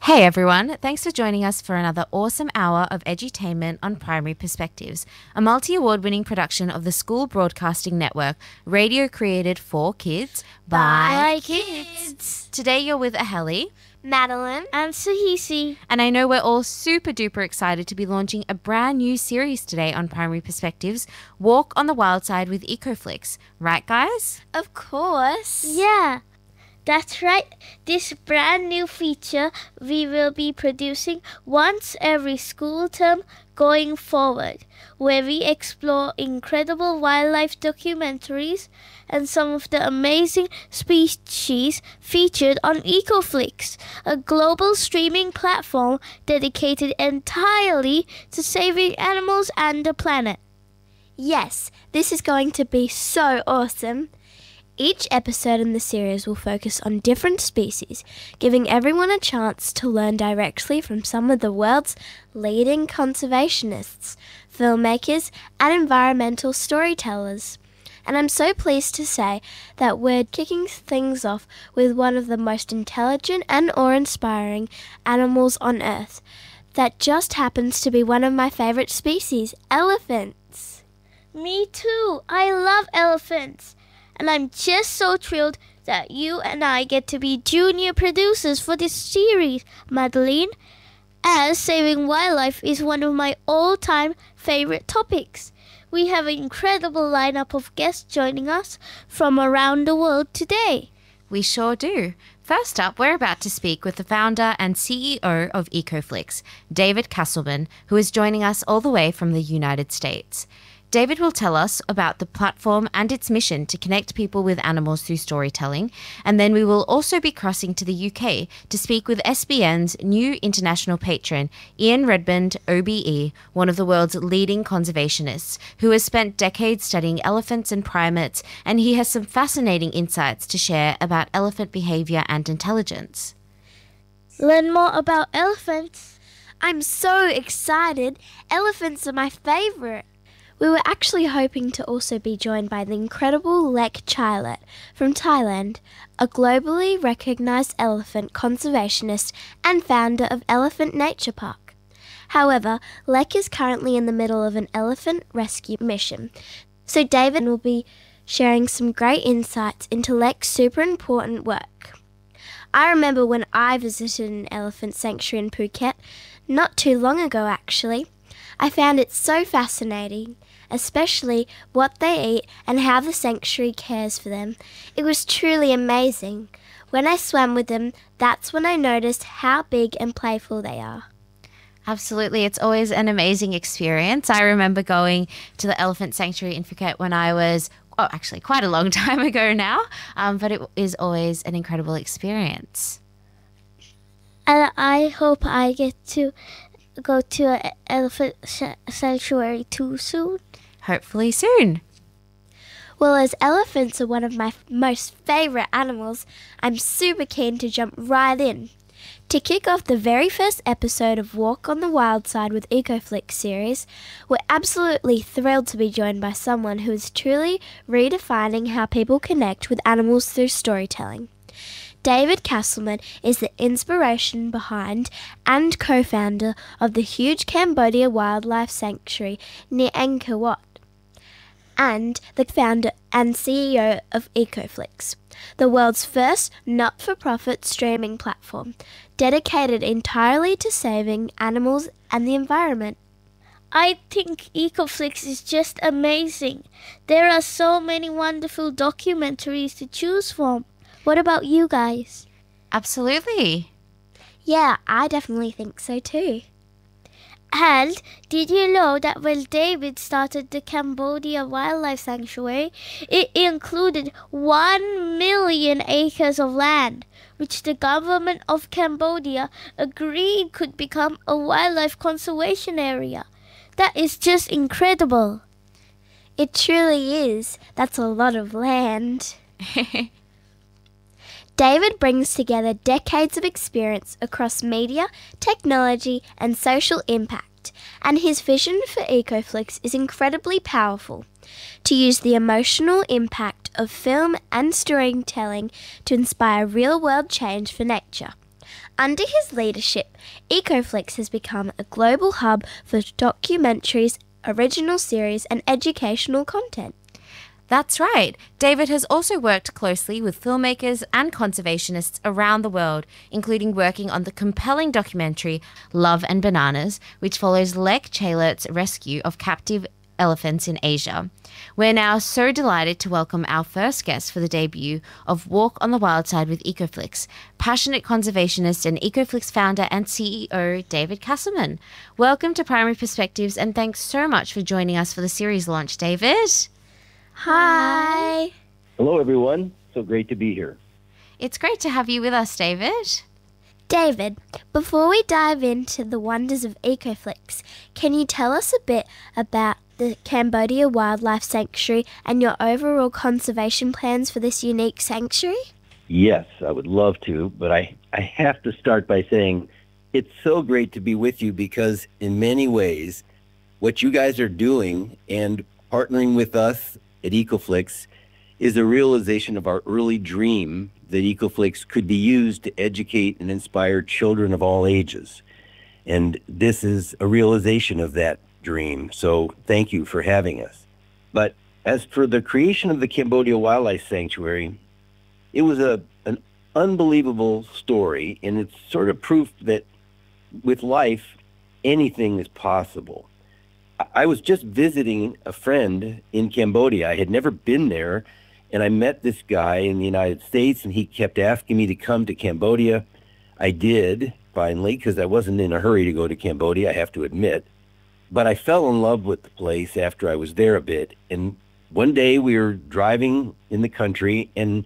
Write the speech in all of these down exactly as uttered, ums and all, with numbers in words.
Hey everyone, thanks for joining us for another awesome hour of edutainment on Primary Perspectives, a multi-award winning production of the School Broadcasting Network, radio created for kids by kids. Today you're with Aheli, Madeline, and Sahisi. And I know we're all super duper excited to be launching a brand new series today on Primary Perspectives, Walk on the Wild Side with EcoFlix. Right, guys? Of course. Yeah. That's right. This brand new feature we will be producing once every school term going forward, where we explore incredible wildlife documentaries and some of the amazing species featured on EcoFlix, a global streaming platform dedicated entirely to saving animals and the planet. Yes, this is going to be so awesome. Each episode in the series will focus on different species, giving everyone a chance to learn directly from some of the world's leading conservationists, filmmakers, and environmental storytellers. And I'm so pleased to say that we're kicking things off with one of the most intelligent and awe-inspiring animals on Earth that just happens to be one of my favourite species, elephants. Me too! I love elephants! And I'm just so thrilled that you and I get to be junior producers for this series, Madeline, as saving wildlife is one of my all-time favorite topics. We have an incredible lineup of guests joining us from around the world today. We sure do. First up, we're about to speak with the founder and C E O of EcoFlix, David Castleman, who is joining us all the way from the United States. David will tell us about the platform and its mission to connect people with animals through storytelling, and then we will also be crossing to the U K to speak with S B N's new international patron, Ian Redmond, O B E, one of the world's leading conservationists, who has spent decades studying elephants and primates, and he has some fascinating insights to share about elephant behaviour and intelligence. Learn more about elephants. I'm so excited. Elephants are my favourite. We were actually hoping to also be joined by the incredible Lek Chailat from Thailand, a globally recognised elephant conservationist and founder of Elephant Nature Park. However, Lek is currently in the middle of an elephant rescue mission, so David will be sharing some great insights into Lek's super important work. I remember when I visited an elephant sanctuary in Phuket, not too long ago actually. I found it so fascinating, especially what they eat and how the sanctuary cares for them. It was truly amazing. When I swam with them, that's when I noticed how big and playful they are. Absolutely. It's always an amazing experience. I remember going to the elephant sanctuary in Phuket when I was, oh, actually quite a long time ago now, um, but it is always an incredible experience. And I hope I get to go to an elephant sanctuary too soon. Hopefully soon. Well, as elephants are one of my most favourite animals, I'm super keen to jump right in. To kick off the very first episode of Walk on the Wild Side with EcoFlix series, we're absolutely thrilled to be joined by someone who is truly redefining how people connect with animals through storytelling. David Castleman is the inspiration behind and co-founder of the huge Cambodia Wildlife Sanctuary near Angkor Wat, and the founder and C E O of EcoFlix, the world's first not-for-profit streaming platform dedicated entirely to saving animals and the environment. I think EcoFlix is just amazing. There are so many wonderful documentaries to choose from. What about you guys? Absolutely. Yeah, I definitely think so too. And did you know that when David started the Cambodia Wildlife Sanctuary, it included one million acres of land, which the government of Cambodia agreed could become a wildlife conservation area? That is just incredible. It truly is. That's a lot of land. David brings together decades of experience across media, technology, and social impact, and his vision for EcoFlix is incredibly powerful. To use the emotional impact of film and storytelling to inspire real-world change for nature. Under his leadership, EcoFlix has become a global hub for documentaries, original series, and educational content. That's right. David has also worked closely with filmmakers and conservationists around the world, including working on the compelling documentary Love and Bananas, which follows Lek Chailert's rescue of captive elephants in Asia. We're now so delighted to welcome our first guest for the debut of Walk on the Wild Side with EcoFlix, passionate conservationist and EcoFlix founder and C E O, David Castleman. Welcome to Primary Perspectives, and thanks so much for joining us for the series launch, David. Hi. Hello, everyone. So great to be here. It's great to have you with us, David. David, before we dive into the wonders of EcoFlix, can you tell us a bit about the Cambodia Wildlife Sanctuary and your overall conservation plans for this unique sanctuary? Yes, I would love to, but I, I have to start by saying it's so great to be with you because in many ways, what you guys are doing and partnering with us at EcoFlix is a realization of our early dream that EcoFlix could be used to educate and inspire children of all ages. And this is a realization of that dream. So thank you for having us. But as for the creation of the Cambodia Wildlife Sanctuary, it was a an unbelievable story, and it's sort of proof that with life, anything is possible. I was just visiting a friend in Cambodia. I had never been there, and I met this guy in the United States, and he kept asking me to come to Cambodia. I did, finally, because I wasn't in a hurry to go to Cambodia, I have to admit. But I fell in love with the place after I was there a bit. And one day we were driving in the country, and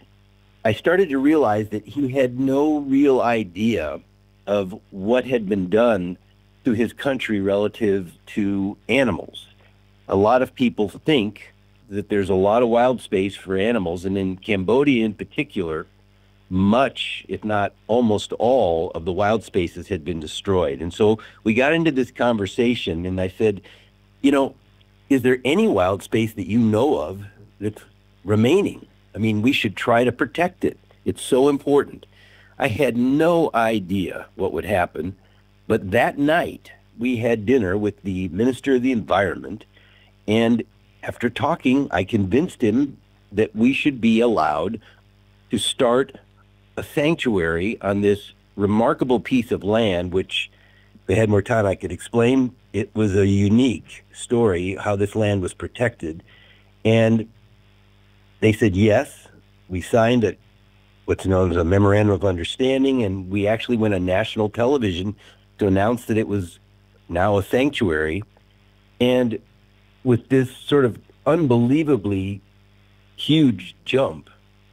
I started to realize that he had no real idea of what had been done to his country relative to animals. A lot of people think that there's a lot of wild space for animals, and in Cambodia in particular, much, if not almost all, of the wild spaces had been destroyed. And so we got into this conversation, and I said, you know, is there any wild space that you know of that's remaining? I mean, we should try to protect it. It's so important. I had no idea what would happen. But that night, we had dinner with the Minister of the Environment, and after talking, I convinced him that we should be allowed to start a sanctuary on this remarkable piece of land, which, if we had more time, I could explain. It was a unique story, how this land was protected. And they said yes. We signed a, what's known as a memorandum of understanding, and we actually went on national television to announce that it was now a sanctuary. And with this sort of unbelievably huge jump,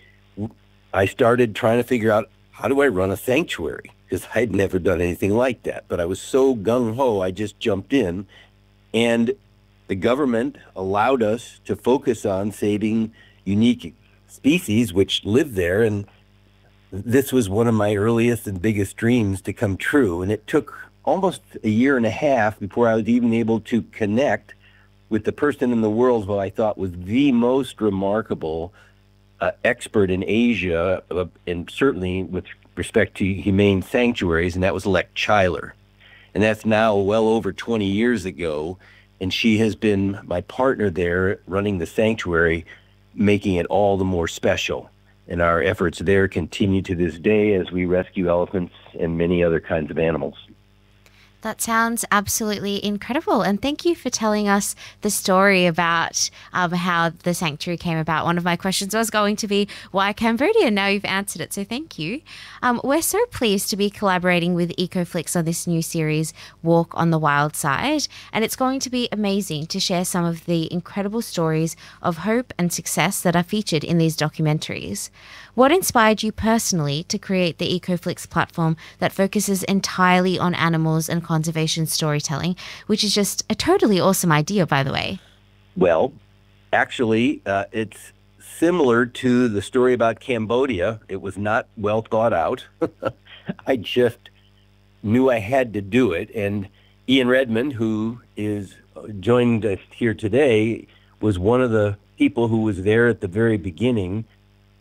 I started trying to figure out, how do I run a sanctuary? Because I'd never done anything like that. But I was so gung-ho, I just jumped in. And the government allowed us to focus on saving unique species which live there. And this was one of my earliest and biggest dreams to come true. And it took almost a year and a half before I was even able to connect with the person in the world who I thought was the most remarkable uh, expert in Asia, uh, and certainly with respect to humane sanctuaries, and that was Lek Chailer. And that's now well over twenty years ago. And she has been my partner there running the sanctuary, making it all the more special. And our efforts there continue to this day as we rescue elephants and many other kinds of animals. That sounds absolutely incredible. And thank you for telling us the story about um, how the sanctuary came about. One of my questions was going to be, why Cambodia? Now you've answered it, so thank you. Um, we're so pleased to be collaborating with EcoFlix on this new series, Walk on the Wild Side. And it's going to be amazing to share some of the incredible stories of hope and success that are featured in these documentaries. What inspired you personally to create the EcoFlix platform that focuses entirely on animals and conservation storytelling, which is just a totally awesome idea, by the way? Well, actually, uh, it's similar to the story about Cambodia. It was not well thought out. I just knew I had to do it. And Ian Redmond, who is joined us here today, was one of the people who was there at the very beginning.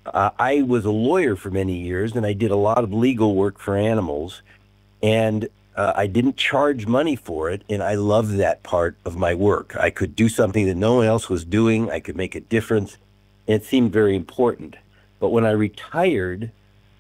Uh, I was a lawyer for many years, and I did a lot of legal work for animals, and uh, I didn't charge money for it, and I loved that part of my work. I could do something that no one else was doing. I could make a difference, and it seemed very important. But when I retired,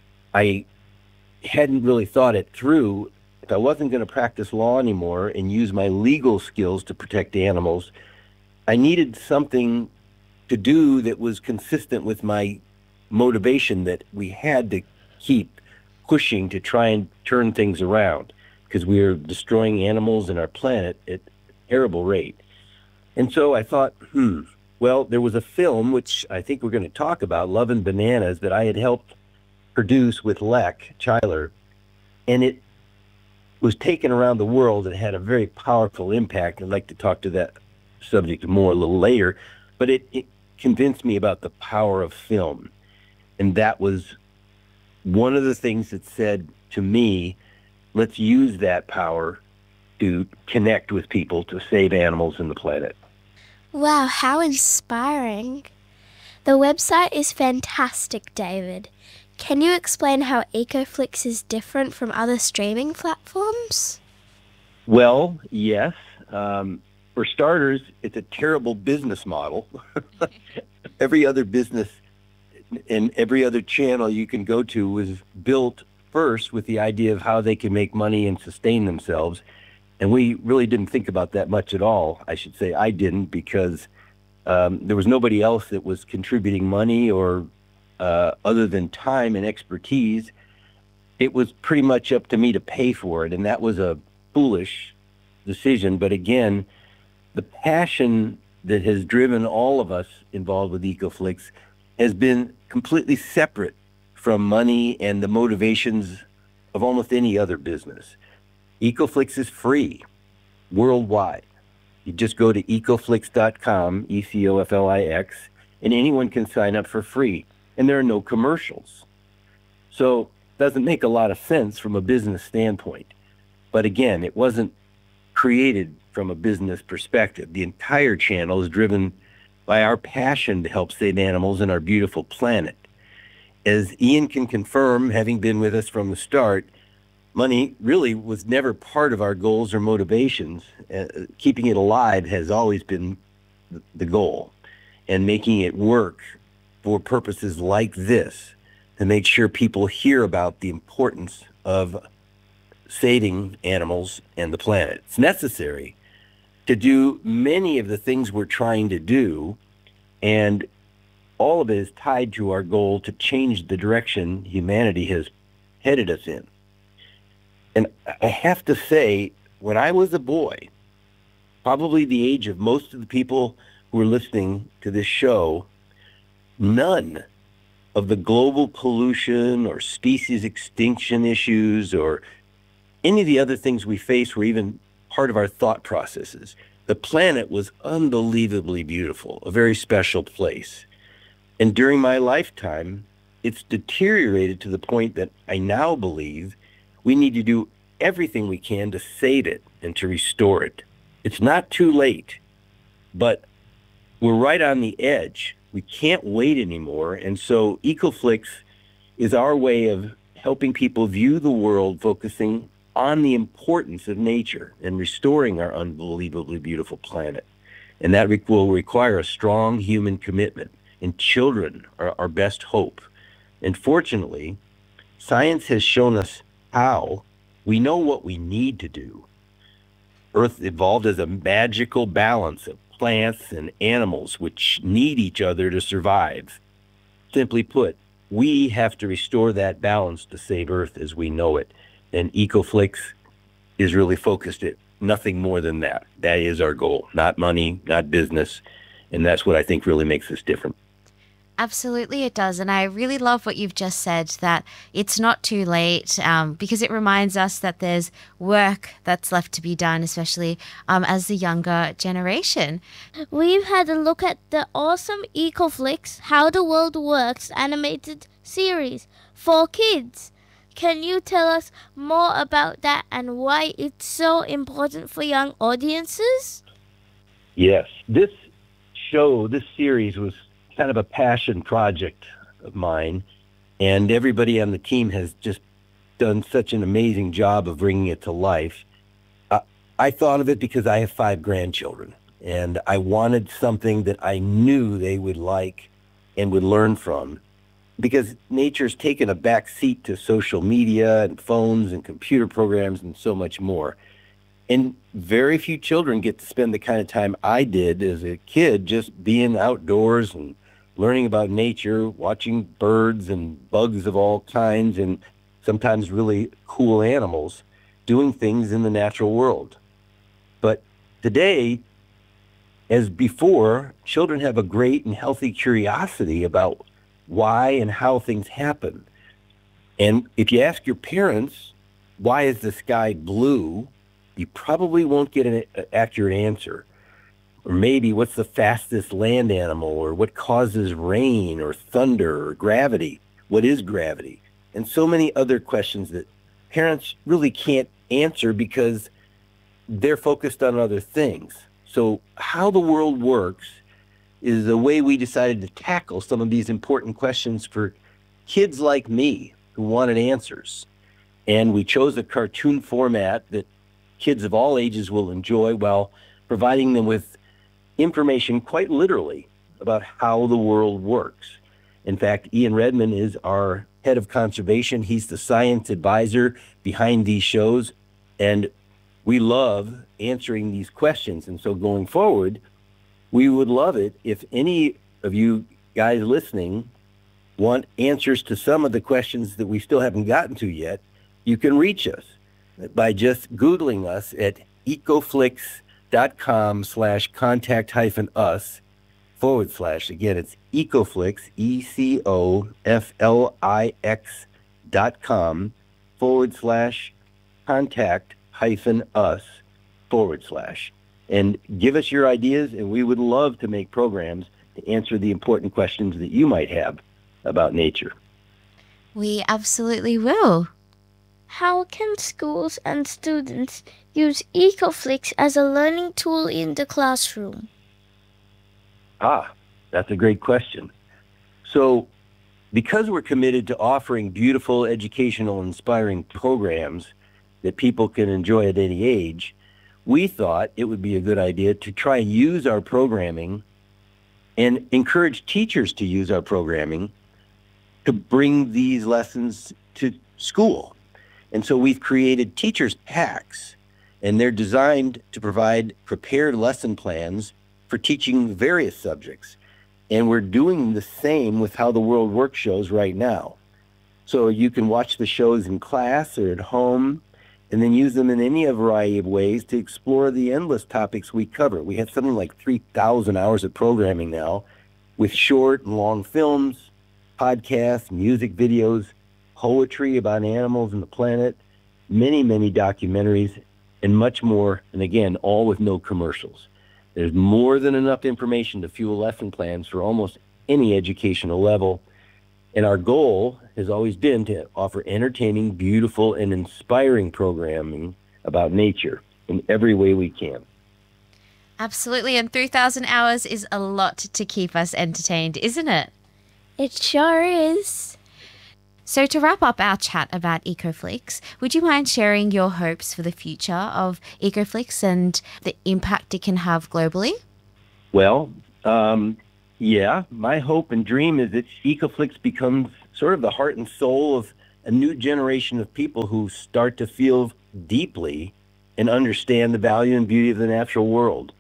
I hadn't really thought it through. If I wasn't going to practice law anymore and use my legal skills to protect animals, I needed something to do that was consistent with my motivation that we had to keep pushing to try and turn things around, because we were destroying animals and our planet at a terrible rate. And so I thought, hmm, well, there was a film, which I think we're going to talk about, Love and Bananas, that I had helped produce with Lek Chyler, and it was taken around the world and had a very powerful impact. I'd like to talk to that subject more a little later, but it, it convinced me about the power of film. And that was one of the things that said to me, let's use that power to connect with people to save animals and the planet. Wow, how inspiring. The website is fantastic, David. Can you explain how EcoFlix is different from other streaming platforms? Well, yes. Um, for starters, it's a terrible business model. Every other business and every other channel you can go to was built first with the idea of how they can make money and sustain themselves. And we really didn't think about that much at all. I should say I didn't, because um, there was nobody else that was contributing money or uh, other than time and expertise. It was pretty much up to me to pay for it. And that was a foolish decision. But again, the passion that has driven all of us involved with EcoFlix has been completely separate from money and the motivations of almost any other business. EcoFlix is free worldwide. You just go to ecoflix dot com, E C O F L I X, and anyone can sign up for free. And there are no commercials. So it doesn't make a lot of sense from a business standpoint. But again, it wasn't created from a business perspective. The entire channel is driven by our passion to help save animals and our beautiful planet. As Ian can confirm, having been with us from the start, money really was never part of our goals or motivations. Uh, keeping it alive has always been the goal, and making it work for purposes like this to make sure people hear about the importance of saving animals and the planet. It's necessary to do many of the things we're trying to do, and all of it is tied to our goal to change the direction humanity has headed us in. And I have to say, when I was a boy, probably the age of most of the people who are listening to this show, none of the global pollution or species extinction issues or any of the other things we face were even part of our thought processes. The planet was unbelievably beautiful, a very special place. And during my lifetime, it's deteriorated to the point that I now believe we need to do everything we can to save it and to restore it. It's not too late, but we're right on the edge. We can't wait anymore. And so EcoFlix is our way of helping people view the world, focusing on the importance of nature and restoring our unbelievably beautiful planet. And that re- will require a strong human commitment. And children are our best hope. And fortunately, science has shown us how. We know what we need to do. Earth evolved as a magical balance of plants and animals which need each other to survive. Simply put, we have to restore that balance to save Earth as we know it. And EcoFlix is really focused at nothing more than that. That is our goal, not money, not business. And that's what I think really makes us different. Absolutely, it does. And I really love what you've just said, that it's not too late, um, because it reminds us that there's work that's left to be done, especially um, as the younger generation. We've had a look at the awesome EcoFlix How the World Works animated series for kids. Can you tell us more about that and why it's so important for young audiences? Yes. This show, this series was kind of a passion project of mine, and everybody on the team has just done such an amazing job of bringing it to life. Uh, I thought of it because I have five grandchildren, and I wanted something that I knew they would like and would learn from, because nature's taken a back seat to social media and phones and computer programs and so much more. And very few children get to spend the kind of time I did as a kid, just being outdoors and learning about nature, watching birds and bugs of all kinds, and sometimes really cool animals doing things in the natural world. But today, as before, children have a great and healthy curiosity about why and how things happen. And if you ask your parents, why is the sky blue, you probably won't get an accurate answer. Or maybe, what's the fastest land animal, or what causes rain or thunder or gravity? What is gravity? And so many other questions that parents really can't answer because they're focused on other things. So how the world works is the way we decided to tackle some of these important questions for kids like me who wanted answers. And we chose a cartoon format that kids of all ages will enjoy, while providing them with information quite literally about how the world works. In fact, Ian Redmond is our head of conservation. He's the science advisor behind these shows, and we love answering these questions. And so going forward, we would love it if any of you guys listening want answers to some of the questions that we still haven't gotten to yet. You can reach us by just Googling us at ecoflix.com slash contact hyphen us forward slash. Again, it's Ecoflix, E C O F L I X dot com forward slash contact hyphen us forward slash. And give us your ideas, and we would love to make programs to answer the important questions that you might have about nature. We absolutely will. How can schools and students use Ecoflix as a learning tool in the classroom? Ah, that's a great question. So, because we're committed to offering beautiful, educational, inspiring programs that people can enjoy at any age, we thought it would be a good idea to try and use our programming and encourage teachers to use our programming to bring these lessons to school. And so we've created teachers' packs, and they're designed to provide prepared lesson plans for teaching various subjects. And we're doing the same with How the World Works shows right now. So you can watch the shows in class or at home, and then use them in any variety of ways to explore the endless topics we cover. We have something like three thousand hours of programming now, with short and long films, podcasts, music videos, poetry about animals and the planet, many, many documentaries, and much more. And again, all with no commercials. There's more than enough information to fuel lesson plans for almost any educational level. And our goal has always been to offer entertaining, beautiful, and inspiring programming about nature in every way we can. Absolutely. And three thousand hours is a lot to keep us entertained, isn't it? It sure is. So to wrap up our chat about Ecoflix, would you mind sharing your hopes for the future of Ecoflix and the impact it can have globally? Well, um, yeah, my hope and dream is that Ecoflix becomes sort of the heart and soul of a new generation of people who start to feel deeply and understand the value and beauty of the natural world.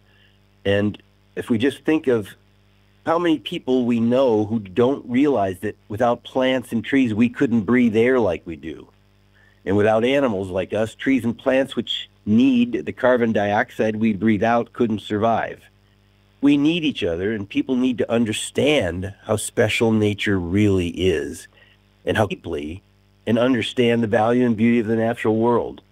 And if we just think of how many people we know who don't realize that without plants and trees, we couldn't breathe air like we do. And without animals like us, trees and plants which need the carbon dioxide we breathe out couldn't survive. We need each other, and people need to understand how special nature really is, and how deeply, and understand the value and beauty of the natural world.